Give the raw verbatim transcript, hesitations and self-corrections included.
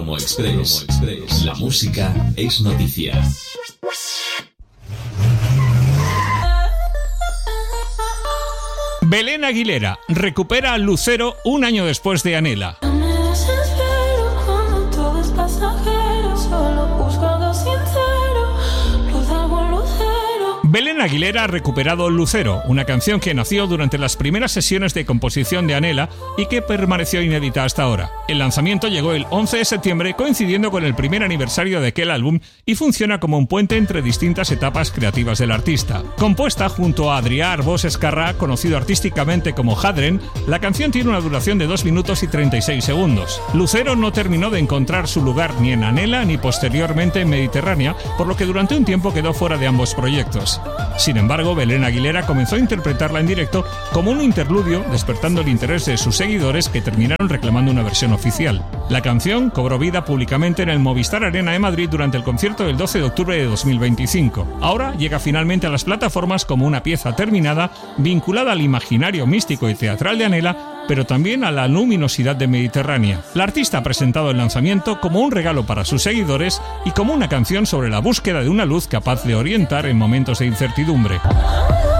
Promo Express. Promo Express. La música es noticia. Belén Aguilera recupera a Lucero un año después de Anhela. Belén Aguilera ha recuperado Lucero, una canción que nació durante las primeras sesiones de composición de Anhela y que permaneció inédita hasta ahora. El lanzamiento llegó el once de septiembre, coincidiendo con el primer aniversario de aquel álbum, y funciona como un puente entre distintas etapas creativas del artista. Compuesta junto a Adrià Arbós Escarrà, conocido artísticamente como Hadren, la canción tiene una duración de dos minutos y treinta y seis segundos. Lucero no terminó de encontrar su lugar ni en Anhela ni posteriormente en Mediterránea, por lo que durante un tiempo quedó fuera de ambos proyectos. Sin embargo, Belén Aguilera comenzó a interpretarla en directo como un interludio, despertando el interés de sus seguidores, que terminaron reclamando una versión oficial. La canción cobró vida públicamente en el Movistar Arena de Madrid durante el concierto del doce de octubre de dos mil veinticinco. Ahora llega finalmente a las plataformas como una pieza terminada, vinculada al imaginario místico y teatral de Anhela, pero también a la luminosidad de Mediterránea. La artista ha presentado el lanzamiento como un regalo para sus seguidores y como una canción sobre la búsqueda de una luz capaz de orientar en momentos de incertidumbre.